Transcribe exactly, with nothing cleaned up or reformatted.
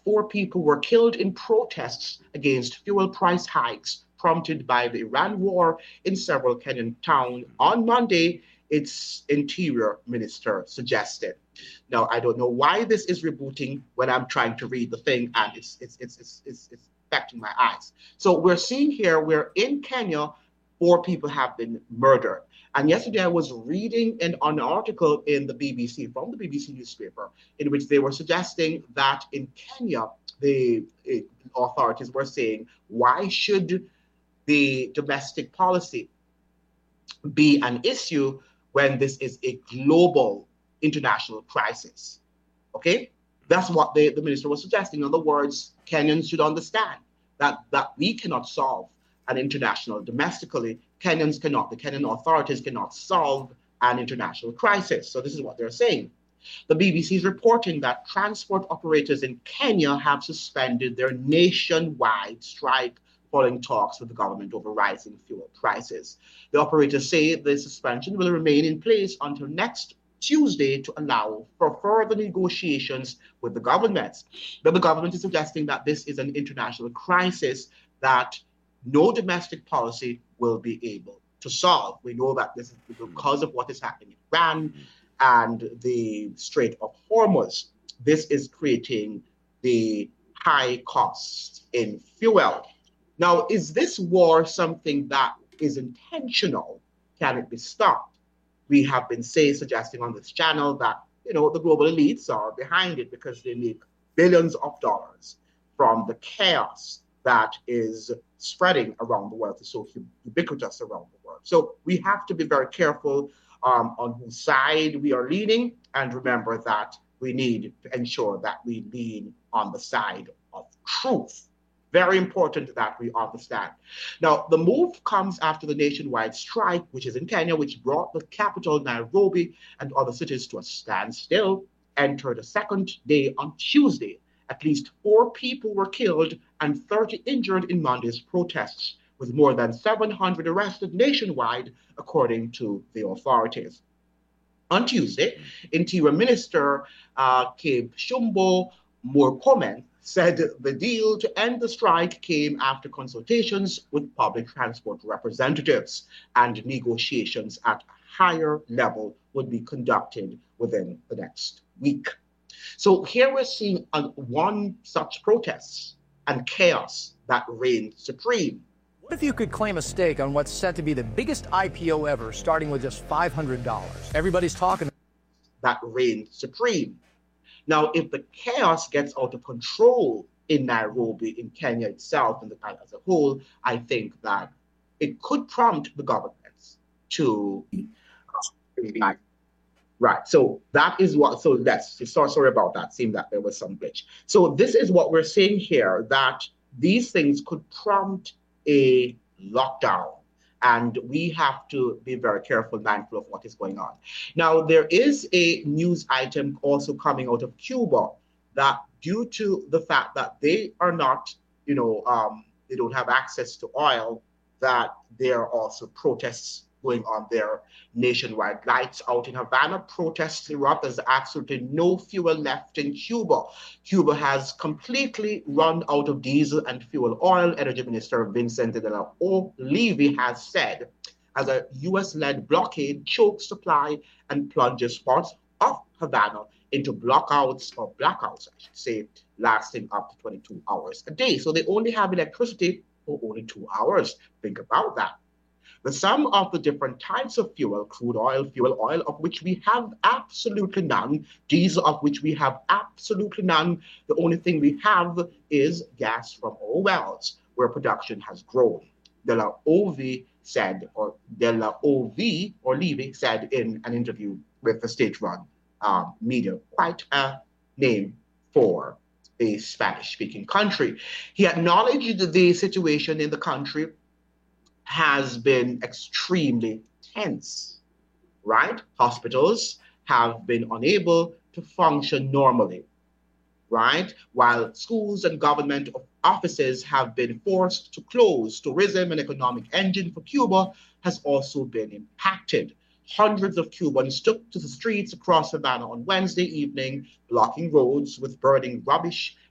four people were killed in protests against fuel price hikes prompted by the Iran war in several Kenyan towns on Monday, its interior minister suggested. Now, I don't know why this is rebooting when I'm trying to read the thing, and it's it's it's it's it's, it's affecting my eyes. So we're seeing here, we're in Kenya, four people have been murdered. And yesterday I was reading an, an article in the B B C, from the B B C newspaper, in which they were suggesting that in Kenya, the uh, authorities were saying, why should the domestic policy be an issue when this is a global international crisis? Okay? That's what the, the minister was suggesting. In other words, Kenyans should understand that, that we cannot solve an international, domestically, Kenyans cannot, the Kenyan authorities cannot solve an international crisis. So this is what they're saying. The B B C is reporting that transport operators in Kenya have suspended their nationwide strike following talks with the government over rising fuel prices. The operators say the suspension will remain in place until next Tuesday to allow for further negotiations with the governments. But the government is suggesting that this is an international crisis that no domestic policy will be able to solve. We know that this is because of what is happening in Iran and the Strait of Hormuz. This is creating the high costs in fuel. Now, is this war something that is intentional? Can it be stopped? We have been say, suggesting on this channel that, you know, the global elites are behind it because they make billions of dollars from the chaos that is spreading around the world. It's so ubiquitous around the world. So we have to be very careful um, on whose side we are leaning, and remember that we need to ensure that we lean on the side of truth. Very important that we understand. Now, the move comes after the nationwide strike, which is in Kenya, which brought the capital, Nairobi, and other cities to a standstill, entered a second day on Tuesday. At least four people were killed and thirty injured in Monday's protests, with more than seven hundred arrested nationwide, according to the authorities. On Tuesday, Interior Minister uh, Kipchumba Murkomen said the deal to end the strike came after consultations with public transport representatives, and negotiations at a higher level would be conducted within the next week. So here we're seeing one such protest and chaos that reigned supreme. What if you could claim a stake on what's set to be the biggest I P O ever, starting with just five hundred dollars? Everybody's talking. That reigned supreme. Now, if the chaos gets out of control in Nairobi, in Kenya itself, and as a whole, I think that it could prompt the governments to uh, right. So that is what, so that's, so sorry about that. Seemed that there was some glitch. So this is what we're saying here, that these things could prompt a lockdown. And we have to be very careful, mindful of what is going on. Now, there is a news item also coming out of Cuba that due to the fact that they are not, you know, um, they don't have access to oil, that there are also protests going on there nationwide. Lights out in Havana, protests erupt. There's absolutely no fuel left in Cuba. Cuba has completely run out of diesel and fuel oil. Energy Minister Vicente de la Olive has said, as a U S-led blockade chokes supply and plunges parts of Havana into blockouts or blackouts, I should say, lasting up to twenty-two hours a day. So they only have electricity for only two hours. Think about that. The sum of the different types of fuel, crude oil, fuel oil, of which we have absolutely none, diesel, of which we have absolutely none. The only thing we have is gas from our wells, where production has grown. De la Ove said, or De la Ove, or Levy said in an interview with the state-run um, media, quite a name for a Spanish-speaking country. He acknowledged the situation in the country has been extremely tense, right? Hospitals have been unable to function normally, right? While schools and government offices have been forced to close. Tourism, an economic engine for Cuba, has also been impacted. Hundreds of Cubans took to the streets across Havana on Wednesday evening, blocking roads with burning rubbish